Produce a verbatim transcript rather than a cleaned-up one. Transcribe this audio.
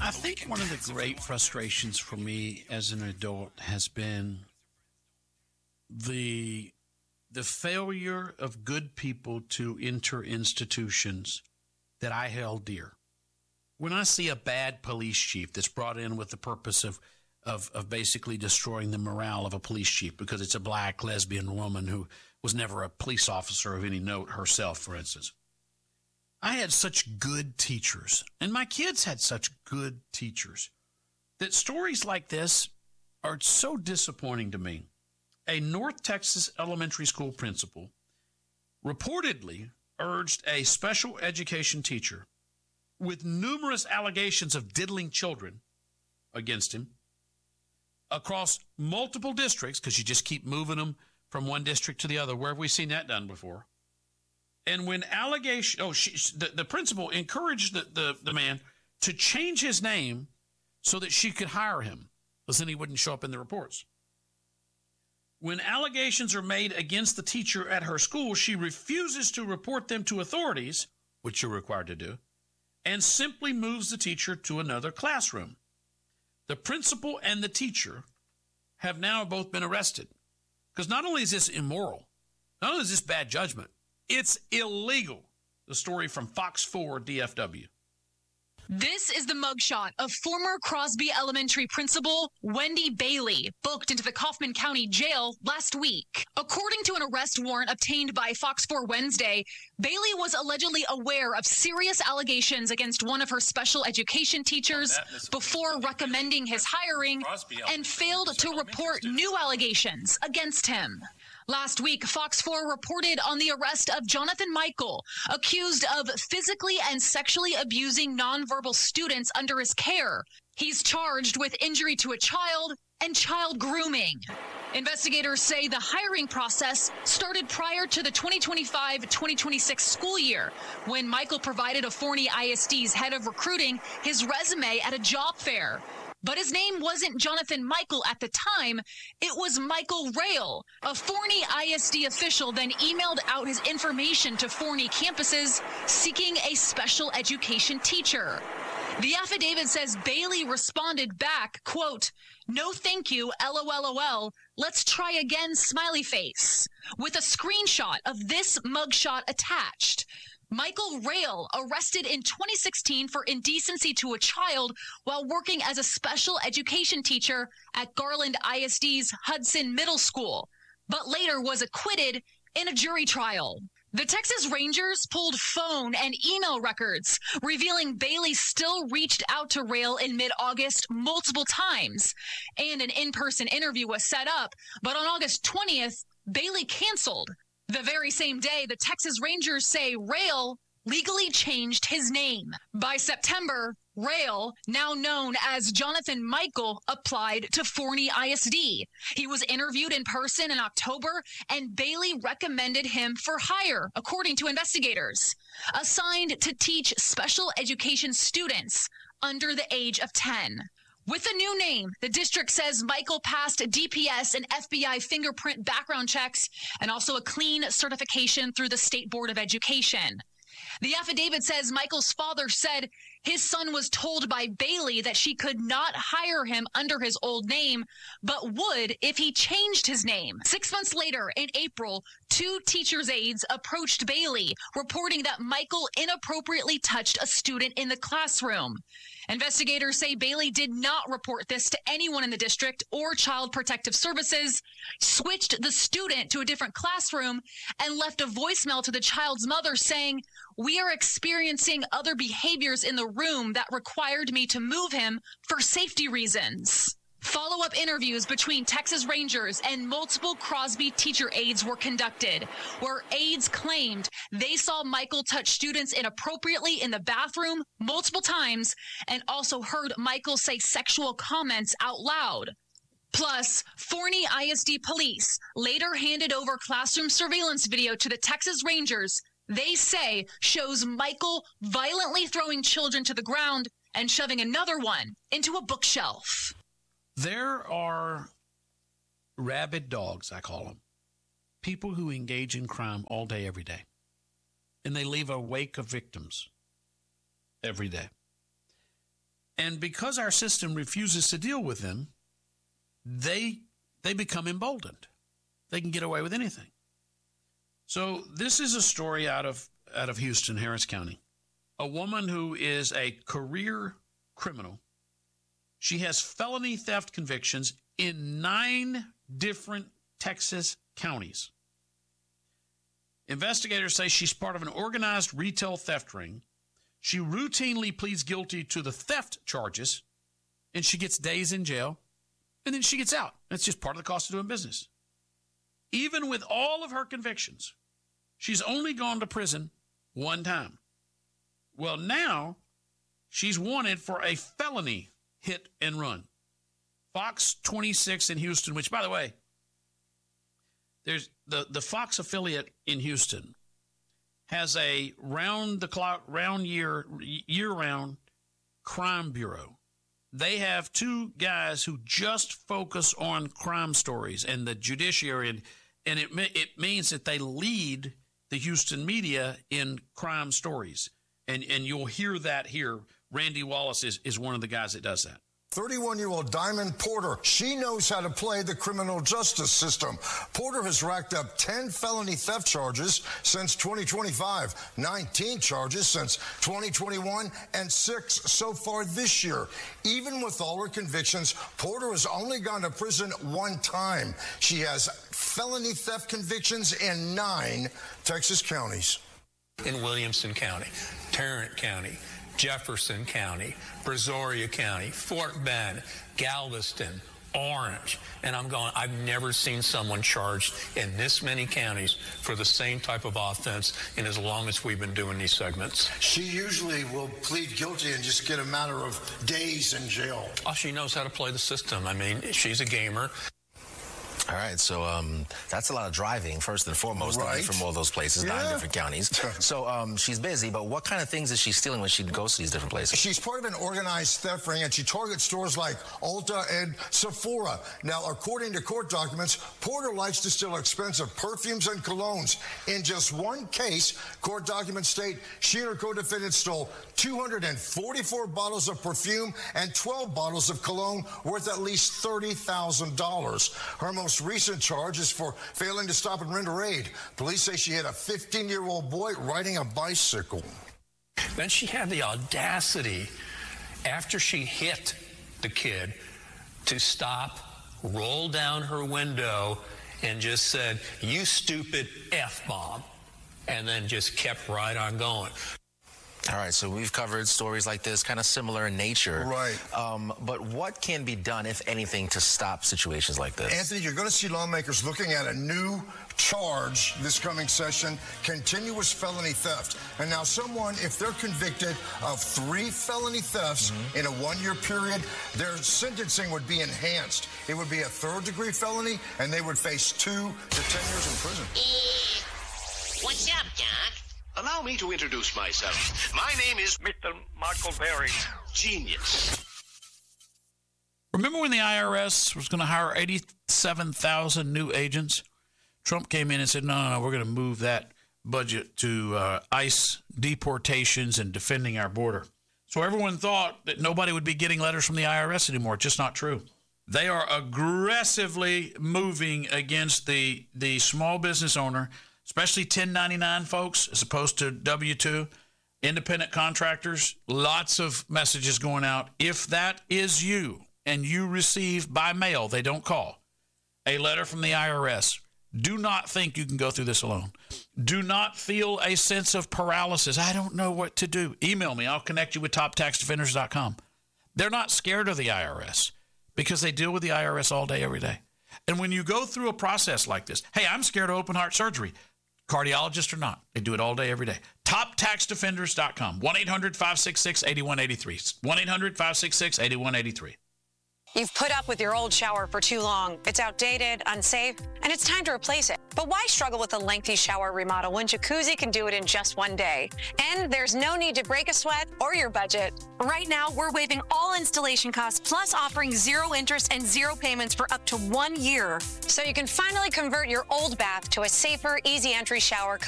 I think one of the great frustrations for me as an adult has been the the failure of good people to enter institutions that I held dear. When I see a bad police chief that's brought in with the purpose of, of, of basically destroying the morale of a police chief because it's a black lesbian woman who was never a police officer of any note herself, for instance. I had such good teachers, and my kids had such good teachers, that stories like this are so disappointing to me. A North Texas elementary school principal reportedly urged a special education teacher with numerous allegations of diddling children against him across multiple districts, because you just keep moving them from one district to the other. Where have we seen that done before? And when allegation, oh, she, the, the principal encouraged the, the, the man to change his name so that she could hire him, because then he wouldn't show up in the reports. When allegations are made against the teacher at her school, she refuses to report them to authorities, which you're required to do, and simply moves the teacher to another classroom. The principal and the teacher have now both been arrested. Because not only is this immoral, not only is this bad judgment, it's illegal. The story from Fox four D F W. This is the mugshot of former Crosby Elementary principal Wendy Bailey, booked into the Kaufman County Jail last week. According to an arrest warrant obtained by Fox four Wednesday, Bailey was allegedly aware of serious allegations against one of her special education teachers before recommending his hiring and failed to report new allegations against him. Last week, Fox four reported on the arrest of Jonathan Michael, accused of physically and sexually abusing nonverbal students under his care. He's charged with injury to a child and child grooming. Investigators say the hiring process started prior to the twenty twenty-five twenty twenty-six school year, when Michael provided a Forney I S D's head of recruiting his resume at a job fair. But his name wasn't Jonathan Michael at the time. It was Michael Rail. A Forney I S D official then emailed out his information to Forney campuses seeking a special education teacher. The affidavit says Bailey responded back, quote, "No thank you, LOLOL, let's try again, smiley face," with a screenshot of this mugshot attached. Michael Rail, arrested in twenty sixteen for indecency to a child while working as a special education teacher at Garland I S D's Hudson Middle School, but later was acquitted in a jury trial. The Texas Rangers pulled phone and email records, revealing Bailey still reached out to Rail in mid-August multiple times, and an in-person interview was set up, but on August twentieth, Bailey canceled. The very same day, the Texas Rangers say Rail legally changed his name. By September, Rail, now known as Jonathan Michael, applied to Forney I S D. He was interviewed in person in October, and Bailey recommended him for hire, according to investigators. Assigned to teach special education students under the age of ten. With a new name, the district says Michael passed D P S and F B I fingerprint background checks and also a clean certification through the State Board of Education. The affidavit says Michael's father said his son was told by Bailey that she could not hire him under his old name, but would if he changed his name. Six months later, in April, two teachers' aides approached Bailey, reporting that Michael inappropriately touched a student in the classroom. Investigators say Bailey did not report this to anyone in the district or Child Protective Services, switched the student to a different classroom, and left a voicemail to the child's mother saying, "We are experiencing other behaviors in the room that required me to move him for safety reasons." Follow-up interviews between Texas Rangers and multiple Crosby teacher aides were conducted, where aides claimed they saw Michael touch students inappropriately in the bathroom multiple times and also heard Michael say sexual comments out loud. Plus, Forney I S D police later handed over classroom surveillance video to the Texas Rangers they say shows Michael violently throwing children to the ground and shoving another one into a bookshelf. There are rabid dogs, I call them, people who engage in crime all day, every day, and they leave a wake of victims every day. And because our system refuses to deal with them, they they become emboldened. They can get away with anything. So this is a story out of out of Houston, Harris County. A woman who is a career criminal. She has felony theft convictions in nine different Texas counties. Investigators say she's part of an organized retail theft ring. She routinely pleads guilty to the theft charges, and she gets days in jail, and then she gets out. That's just part of the cost of doing business. Even with all of her convictions, she's only gone to prison one time. Well, now she's wanted for a felony hit and run. Fox twenty-six in Houston, which, by the way, there's the, the Fox affiliate in Houston has a round the clock, round year, year round crime bureau. They have two guys who just focus on crime stories and the judiciary, and, and it it means that they lead the Houston media in crime stories. And and you'll hear that here. Randy Wallace is, is one of the guys that does that. thirty-one-year-old Diamond Porter, she knows how to play the criminal justice system. Porter has racked up ten felony theft charges since twenty twenty-five, nineteen charges since twenty twenty-one, and six so far this year. Even with all her convictions, Porter has only gone to prison one time. She has felony theft convictions in nine Texas counties. In Williamson County, Tarrant County, Jefferson County, Brazoria County, Fort Bend, Galveston, Orange. And I'm going, I've never seen someone charged in this many counties for the same type of offense in as long as we've been doing these segments. She usually will plead guilty and just get a matter of days in jail. Oh, she knows how to play the system. I mean, she's a gamer. All right, so um, that's a lot of driving, first and foremost, right. from all those places, yeah. nine different counties. So um, she's busy, but what kind of things is she stealing when she goes to these different places? She's part of an organized theft ring, and she targets stores like Ulta and Sephora. Now, according to court documents, Porter likes to steal expensive perfumes and colognes. In just one case, court documents state she and her co-defendant stole two hundred forty-four bottles of perfume and twelve bottles of cologne worth at least thirty thousand dollars. Her most recent charge is for failing to stop and render aid. Police say she hit a fifteen-year-old boy riding a bicycle. Then she had the audacity, after she hit the kid, to stop, roll down her window, and just said, "You stupid F-bomb," and then just kept right on going. All right, so we've covered stories like this, kind of similar in nature. Right. Um, but what can be done, if anything, to stop situations like this? Anthony, you're going to see lawmakers looking at a new charge this coming session, continuous felony theft. And now someone, if they're convicted of three felony thefts mm-hmm. in a one-year period, their sentencing would be enhanced. It would be a third-degree felony, and they would face two to ten years in prison. Uh, what's up, Doc? Allow me to introduce myself. My name is Mister Michael Berry. Genius. Remember when the I R S was going to hire eighty-seven thousand new agents? Trump came in and said, no, no, no, we're going to move that budget to uh, ICE deportations and defending our border. So everyone thought that nobody would be getting letters from the I R S anymore. It's just not true. They are aggressively moving against the, the small business owner, especially ten ninety-nine folks, as opposed to W two, independent contractors. Lots of messages going out. If that is you and you receive by mail, they don't call, a letter from the I R S, do not think you can go through this alone. Do not feel a sense of paralysis. I don't know what to do. Email me. I'll connect you with top tax defenders dot com. They're not scared of the I R S because they deal with the I R S all day, every day. And when you go through a process like this, hey, I'm scared of open heart surgery. Cardiologist or not, they do it all day, every day. top tax defenders dot com. one eight hundred five six six eight one eight three. one eight hundred five six six eight one eight three. You've put up with your old shower for too long. It's outdated, unsafe, and it's time to replace it. But why struggle with a lengthy shower remodel when Jacuzzi can do it in just one day? And there's no need to break a sweat or your budget. Right now, we're waiving all installation costs, plus offering zero interest and zero payments for up to one year. So you can finally convert your old bath to a safer, easy entry shower